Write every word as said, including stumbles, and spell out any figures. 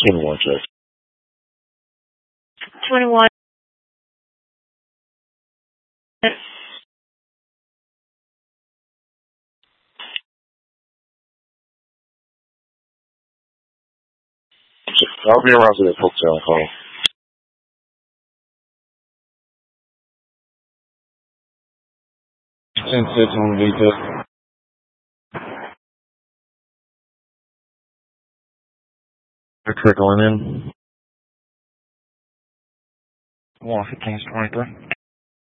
twenty-one, check. twenty-one. I'll be around to that Poketown call. ten six on the detail. They're trickling in. one fifteen twenty-three.